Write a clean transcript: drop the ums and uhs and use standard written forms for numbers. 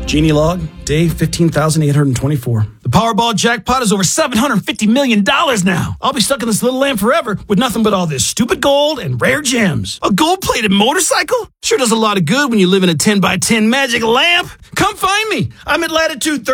Genie log, day 15,824. The Powerball jackpot is over $750 million now. I'll be stuck in this little lamp forever with nothing but all this stupid gold and rare gems. A gold-plated motorcycle? Sure does a lot of good when you live in a 10 by 10 magic lamp. Come find me. I'm at latitude 30.